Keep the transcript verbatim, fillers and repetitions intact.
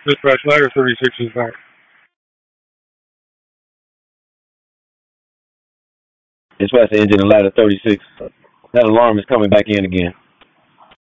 Dispatch ladder thirty-six is back. Dispatch engine and ladder thirty-six. That alarm is coming back in again.